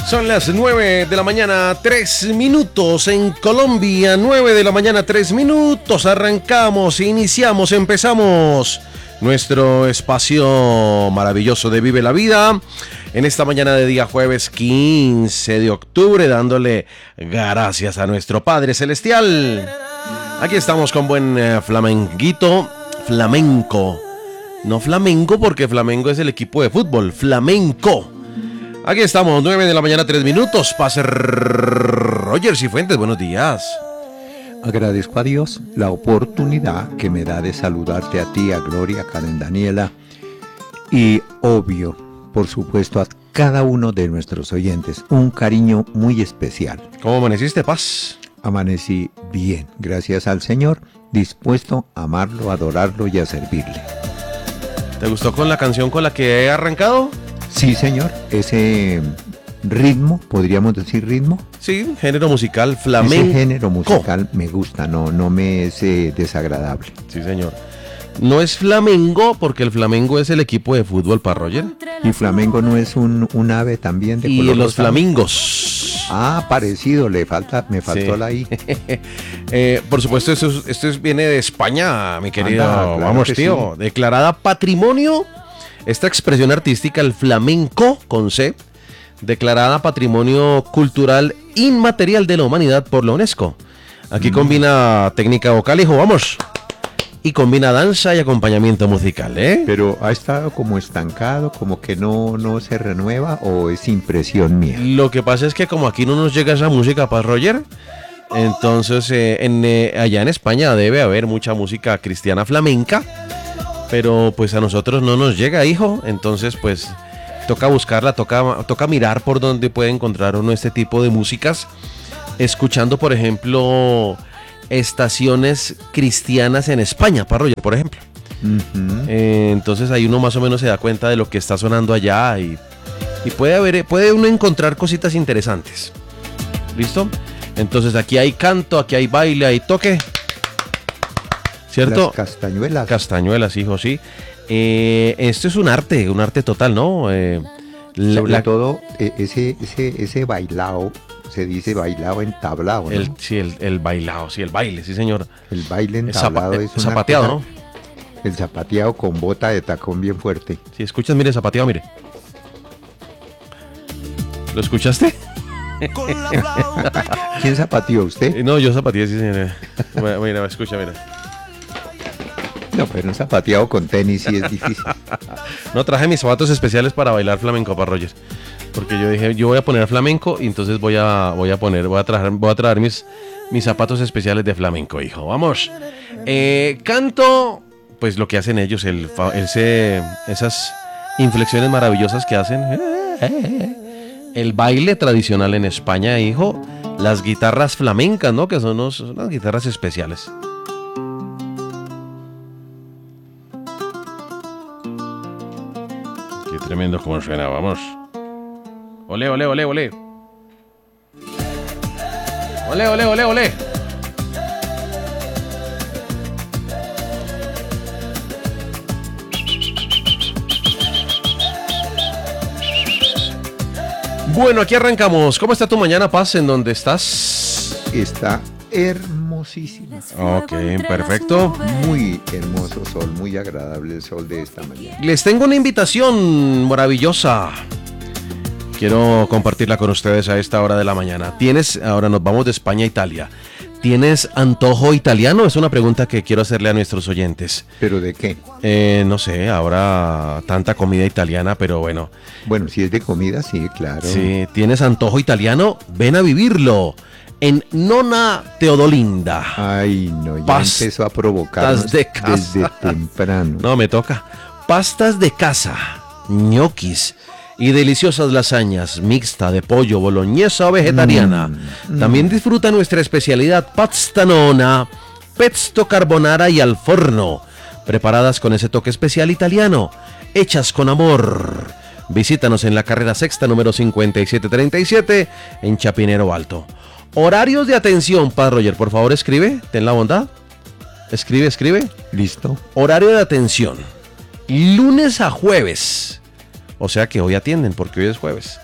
Son las 9 de la mañana, 3 minutos en Colombia. 9 de la mañana, 3 minutos. Arrancamos, iniciamos, empezamos nuestro espacio maravilloso de Vive la Vida. En esta mañana de día jueves 15 de octubre, dándole gracias a nuestro Padre Celestial. Aquí estamos con buen flamenquito, flamenco. No flamenco porque Flamengo es el equipo de fútbol, flamenco. Aquí estamos, 9 de la mañana, 3 minutos. Pase Roger Cifuentes, buenos días. Agradezco a Dios la oportunidad que me da de saludarte a ti, a Gloria, a Karen Daniela y obvio, por supuesto, a cada uno de nuestros oyentes. Un cariño muy especial. ¿Cómo amaneciste, Paz? Amanecí bien, gracias al Señor, dispuesto a amarlo, a adorarlo y a servirle. ¿Te gustó con la canción con la que he arrancado? Sí, señor, ese ritmo, podríamos decir ritmo. Sí, género musical flamenco. Ese género musical me gusta, no me es desagradable. Sí, señor. No es Flamengo porque el Flamengo es el equipo de fútbol, para Roger. ¿Y Flamengo no es un ave también de y color los rosado? Flamingos. Ah, parecido, me faltó Sí. la I. Por supuesto, esto viene de España, mi querido. Anda, claro Vamos, que tío. sí. Declarada patrimonio. Esta expresión artística, el flamenco, con C, declarada Patrimonio Cultural Inmaterial de la Humanidad por la UNESCO. Aquí combina técnica vocal, hijo, vamos. Y combina danza y acompañamiento musical, ¿eh? Pero ha estado como estancado, como que no se renueva, o es impresión mía. Lo que pasa es que como aquí no nos llega esa música, para Roger, entonces allá en España debe haber mucha música cristiana flamenca, pero pues a nosotros no nos llega, hijo. Entonces pues toca buscarla, toca mirar por dónde puede encontrar uno este tipo de músicas, escuchando por ejemplo estaciones cristianas en España, para Roger, por ejemplo. Entonces ahí uno más o menos se da cuenta de lo que está sonando allá y puede uno encontrar cositas interesantes. ¿Listo? Entonces aquí hay canto, aquí hay baile, hay toque. ¿Cierto? Las castañuelas. Castañuelas, hijo, sí. Esto es un arte total, ¿no? Sobre todo ese bailao, se dice bailao entablado, ¿no? El bailado, sí, el baile, sí, señor. El baile entablado es una zapateado, cosa- ¿no? El zapateado con bota de tacón bien fuerte. Si escuchas, mire, zapateado, mire. ¿Lo escuchaste? ¿Quién zapateó, usted? No, yo zapateé, sí, señor. Mira, escucha, mira. No, pero un zapateado con tenis sí es difícil. No, traje mis zapatos especiales para bailar flamenco, para Roger. Porque yo dije, yo voy a poner flamenco y entonces voy a traer mis zapatos especiales de flamenco, hijo. Vamos. Canto, pues lo que hacen ellos, esas inflexiones maravillosas que hacen. El baile tradicional en España, hijo. Las guitarras flamencas, ¿no? Que son unas guitarras especiales. Qué tremendo como suena, vamos. Olé, olé, olé, olé. Olé, olé, olé, olé. Bueno, aquí arrancamos. ¿Cómo está tu mañana, Paz? ¿En dónde estás? Está hermosísima. Ok, perfecto. Muy hermoso sol, muy agradable el sol de esta mañana. Les tengo una invitación maravillosa. Quiero compartirla con ustedes a esta hora de la mañana. Ahora nos vamos de España a Italia. ¿Tienes antojo italiano? Es una pregunta que quiero hacerle a nuestros oyentes. ¿Pero de qué? No sé, ahora tanta comida italiana, pero bueno. Bueno, si es de comida, sí, claro. Si tienes antojo italiano, ven a vivirlo en Nonna Teodolinda. Ay, no, ya empezó a provocarnos de casa. desde temprano. No, me toca. Pastas de casa, ñoquis y deliciosas lasañas mixta de pollo, boloñesa o vegetariana. También disfruta nuestra especialidad pasta nonna, pesto carbonara y al forno, preparadas con ese toque especial italiano, hechas con amor. Visítanos en la carrera sexta número 5737 en Chapinero Alto. Horarios de atención, Padre Roger, por favor escribe, ten la bondad. Escribe. ¿Listo? Horario de atención, lunes a jueves. O sea que hoy atienden porque hoy es jueves.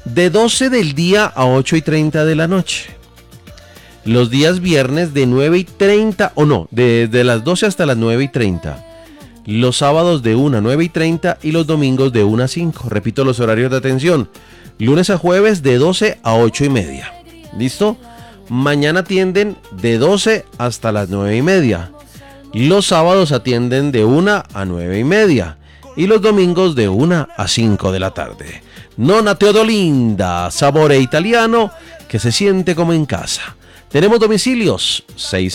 de 12 del día a 8:30 de la noche. Los días viernes de 9:30, o no, desde las 12 hasta las 9:30. Los sábados de 1 a 9:30 y los domingos de 1 a 5. Repito los horarios de atención. Lunes a jueves de 12 a 8:30. ¿Listo? Mañana atienden de 12 hasta las 9:30. Los sábados atienden de 1 a 9:30. Y los domingos de 1 a 5 de la tarde. Nonna Teodolinda, sabore italiano que se siente como en casa. Tenemos domicilios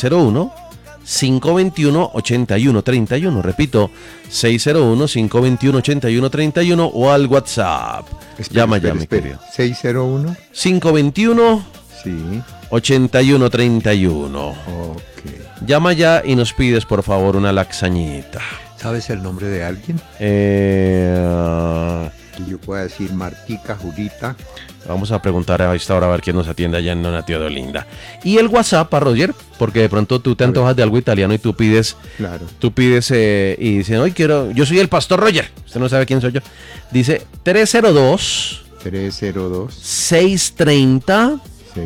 601-521-8131. Repito, 601-521-8131 o al WhatsApp. Llama ya, mi querido. 601 521 sí. 8131. Ok. Llama ya y nos pides por favor una lasañita. ¿Sabes el nombre de alguien? Que yo pueda decir Martica, Jurita. Vamos a preguntar a esta hora a ver quién nos atiende allá en Nonna Teodolinda. Y el WhatsApp a Roger, porque de pronto tú te antojas de algo italiano y tú pides. Claro. Tú pides y dicen, hoy quiero, yo soy el pastor Roger. Usted no sabe quién soy yo. Dice 302 630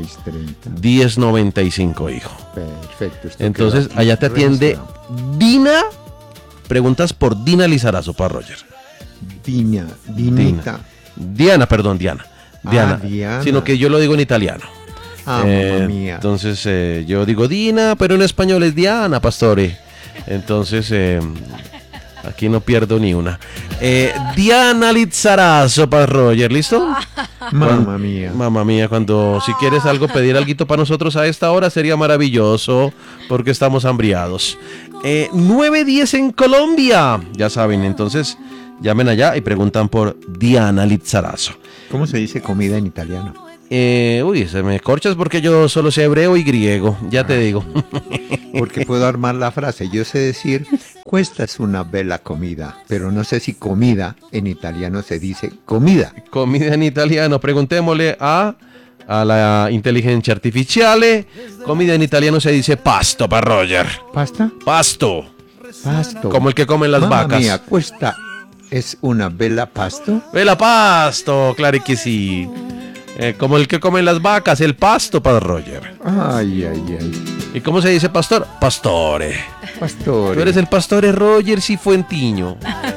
1095, hijo. Perfecto. Entonces allá te atiende Dina. Preguntas por Dina Lizarazo para Roger. Dinita. Diana. Diana. Sino que yo lo digo en italiano. Mamma mía. Entonces yo digo Dina, pero en español es Diana, pastore. Entonces aquí no pierdo ni una. Diana Lizarazo para Roger, ¿listo? Mamma mía. Mamma mía, cuando si quieres algo, pedir algo para nosotros a esta hora sería maravilloso, porque estamos hambriados. 9:10 en Colombia. Ya saben, entonces llamen allá y preguntan por Diana Lizarazo. ¿Cómo se dice comida en italiano? Se me corchas porque yo solo sé hebreo y griego, ya te digo. Porque puedo armar la frase. Yo sé decir, questa es una bella comida, pero no sé si comida en italiano se dice comida. Comida en italiano, preguntémosle a la inteligencia artificial. Comida en italiano se dice pasto para Roger. ¿Pasta? Pasto. Pasto. Como el que comen las Mamma vacas. Mía, questa es una bella pasto. Bella pasto, claro que sí. Como el que comen las vacas, el pasto para Roger. Ay. ¿Y cómo se dice pastor? Pastore. Pastore. Tú eres el pastore Roger Cifuentiño.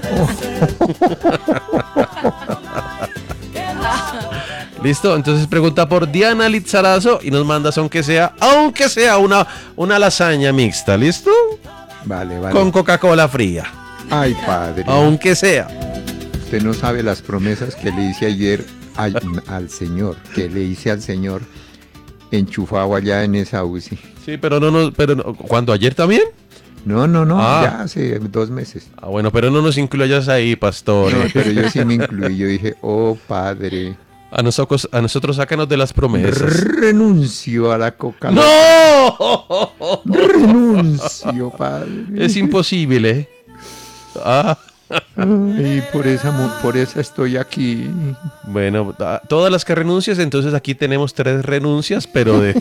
¿Listo? Entonces pregunta por Diana Lizarazo y nos mandas aunque sea una lasaña mixta, ¿listo? Vale. Con Coca-Cola fría. Ay, padre. Aunque sea. Usted no sabe las promesas que le hice ayer al Señor, que le hice al Señor enchufado allá en esa UCI. Sí, pero no, ¿cuándo? ¿Ayer también? No, ya hace 2 meses. Bueno, pero no nos incluyas ahí, pastor. No, pero yo sí me incluí, yo dije, oh Padre. A nosotros sácanos de las promesas. Renuncio a la coca. ¡No! Renuncio, Padre. Es imposible. Y por esa estoy aquí. Bueno, todas las que renuncias, entonces aquí tenemos 3 renuncias, pero de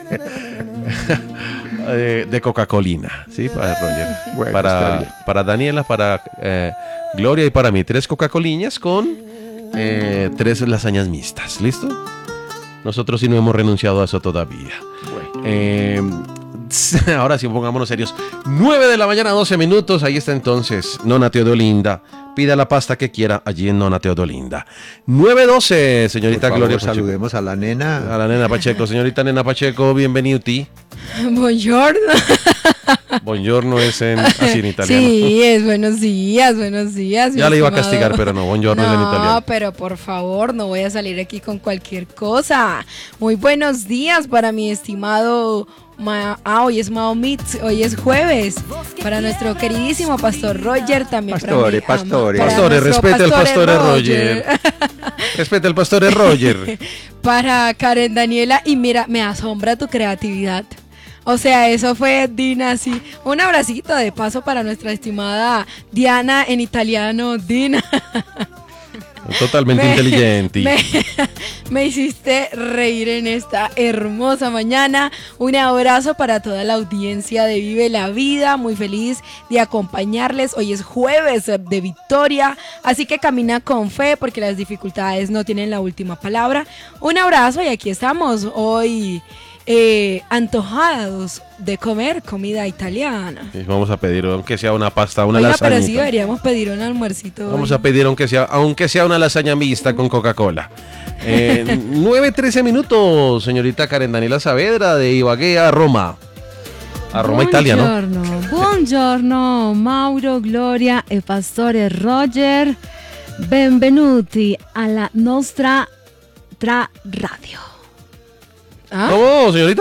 Coca-Colina, ¿sí? Para Roger, bueno, para Daniela, para Gloria y para mí, 3 Coca-Colinas con 3 lasañas mixtas, ¿listo? Nosotros sí no hemos renunciado a eso todavía. Bueno. Ahora sí, pongámonos serios. 9 de la mañana, 12 minutos. Ahí está entonces Nonna Teodolinda. Pida la pasta que quiera allí en Nonna Teodolinda. 9:12, señorita por favor, Gloria Pacheco. Saludemos a la nena. A la nena Pacheco. Señorita nena Pacheco, bienvenido ti. Buongiorno. Buongiorno es así en italiano. Sí, es buenos días. Ya le iba a castigar, pero no, buongiorno es en italiano. No, pero por favor, no voy a salir aquí con cualquier cosa. Muy buenos días para mi estimado... hoy es Mahomitz, hoy es jueves. Para nuestro queridísimo pastor Roger, también Pastore, respete al pastor Roger. Respete al pastor Roger. Para Karen Daniela, y mira, me asombra tu creatividad. O sea, eso fue Dina, sí. Un abracito de paso para nuestra estimada Diana en italiano, Dina. Totalmente inteligente. Me hiciste reír en esta hermosa mañana. Un abrazo para toda la audiencia de Vive la Vida. Muy feliz de acompañarles. Hoy es jueves de victoria, así que camina con fe porque las dificultades no tienen la última palabra. Un abrazo y aquí estamos hoy antojados de comer comida italiana. Vamos a pedir, aunque sea una pasta, una Oiga, lasaña. pero sí deberíamos pedir un almuercito. Vamos hoy. a pedir, aunque sea una lasaña mixta con Coca-Cola. 9:13 minutos, señorita Karen Daniela Saavedra, de Ibagué a Roma. A Roma, Italia, ¿no? Buongiorno, Mauro, Gloria e Pastore Roger. Benvenuti alla nostra radio. ¿Ah? ¿Cómo, señorita?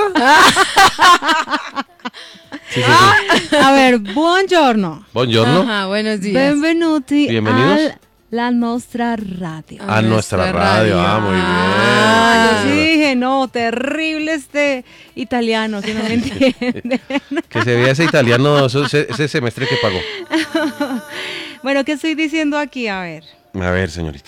Sí. A ver, buongiorno. Buongiorno. Ajá, buenos días. Benvenuti Bienvenidos. alla nostra radio. A nuestra radio. Muy bien. Ah, yo sí dije, no, terrible este italiano que no me entiende. Que se vea ese italiano, ese semestre que pagó. Bueno, ¿qué estoy diciendo aquí? A ver. A ver, señorita.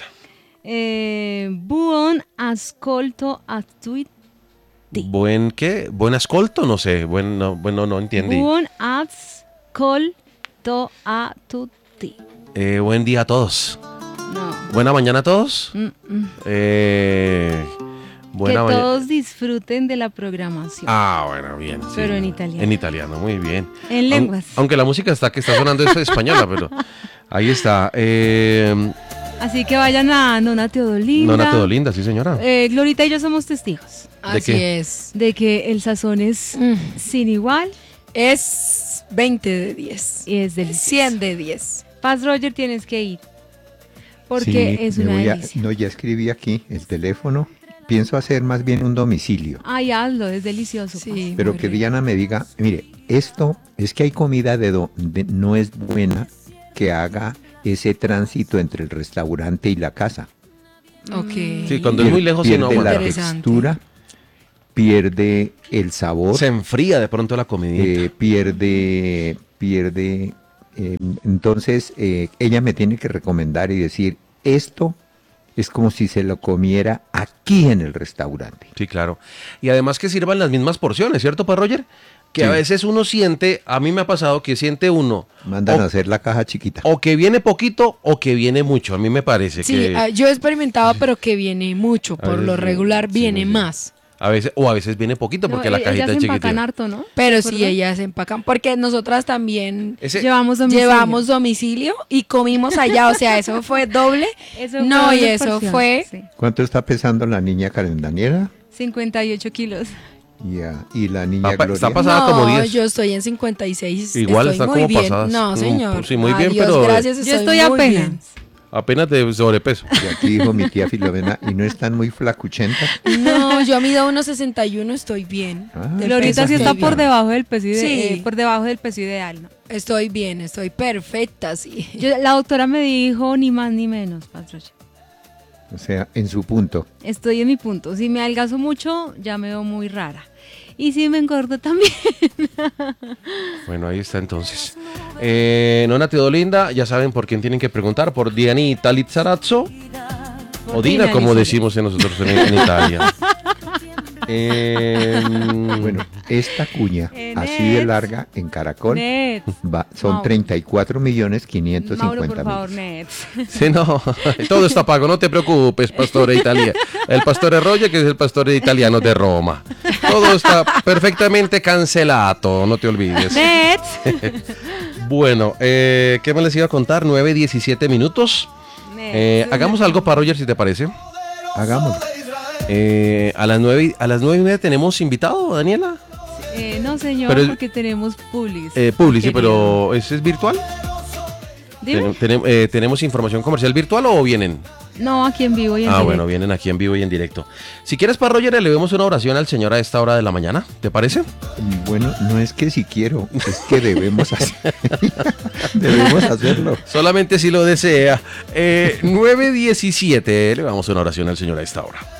Buon ascolto a tutti. ¿Buen qué? ¿Buen ascolto? No sé. Bueno, no entendí. Buon ascolto a tutti. Buen día a todos. No. Buena mañana a todos. Que Buena mañana. todos disfruten de la programación. Ah, bueno, bien. Sí. Pero en italiano. En italiano, muy bien. En lenguas. Aunque la música que está sonando es española, pero ahí está. Así que vayan a Nona Teodolinda. Nona Teodolinda, sí, señora. Glorita y yo somos testigos Así qué? es. de que el sazón es sin igual Es 20 de 10. y es delicioso. 100 de 10. Paz Roger, tienes que ir. Porque Sí, es me una voy a- delicia. no, ya escribí aquí el teléfono. Pienso hacer más bien un domicilio. Ay, hazlo, es delicioso. Sí. Pero muy que rico. Diana me diga, mire, esto es que hay comida no es buena que haga ese tránsito entre el restaurante y la casa. Ok. Sí, cuando es muy lejos, sí, no pierde la aguanta. Interesante. textura, pierde el sabor, Se enfría de pronto la comidita. pierde, entonces ella me tiene que recomendar y decir, esto es como si se lo comiera aquí en el restaurante. Sí, claro. Y además que sirvan las mismas porciones, ¿cierto, pa Roger? Que a Sí. veces uno siente, a mí me ha pasado que siente uno Mandan o, a hacer la caja chiquita. o que viene poquito o que viene mucho. A mí me parece Sí, que yo he experimentado, pero que viene mucho. A Por veces lo sí, regular sí, viene sí. más. a veces viene poquito porque la cajita es ellas empacan chiquitita. harto, ¿no? Pero ¿De sí, acuerdo? ellas empacan. Porque nosotras también Llevamos domicilio. llevamos domicilio y comimos allá. O sea, eso fue doble. Eso No, fue y doble eso porción, fue- sí. ¿Cuánto está pesando la niña Karen Daniela? 58 kilos. Y la niña Está Gloria. pasada como 10. yo estoy en 56. Igual estoy está muy como bien. pasadas. No, señor. Sí, muy bien, Adiós, pero gracias, Yo estoy muy apenas. bien. apenas de sobrepeso. Y aquí dijo mi tía Filomena, ¿y no están muy flacuchentas? No, yo mido 1,61, estoy bien. Ah, De Glorita peso sí está estoy por bien. debajo del peso Sí. por debajo del peso ideal, ¿no? Estoy bien, estoy perfecta, sí. La doctora me dijo ni más ni menos, Pastor. O sea, en su punto. Estoy en mi punto. Si me adelgazo mucho, ya me veo muy rara. Y si me engordo también. Bueno, ahí está entonces. Nona Teodolinda, ya saben por quién tienen que preguntar, por Dianita Lizzarazzo o Dina, Dina como Lizzarazzo. decimos nosotros en Italia. Bueno, esta cuña, así de larga, en Caracol, Nets. son Mauro. 34.550.000. Mauro, por favor, Nets. Sí, no, todo está pago, no te preocupes, pastore Italia. El pastore Roger, que es el pastore italiano de Roma. Todo está perfectamente cancelado, no te olvides. Nets. Bueno, ¿qué más les iba a contar? 9:17 minutos. Nets. Hagamos algo para Roger, si te parece. Hagámoslo. A las 9:30 tenemos invitado, Daniela. No, señor, Pero el- porque tenemos Publis. Publici, Querido. pero ¿ese es virtual? Dime. ¿Tenemos información comercial virtual o vienen? No, aquí en vivo y en Ah, directo. bueno, vienen aquí en vivo y en directo. Si quieres, para Roger, le vemos una oración al Señor a esta hora de la mañana. ¿Te parece? Bueno, no es que si quiero, es que debemos hacer. Debemos hacerlo. Solamente si lo desea. 9:17, le vamos una oración al Señor a esta hora.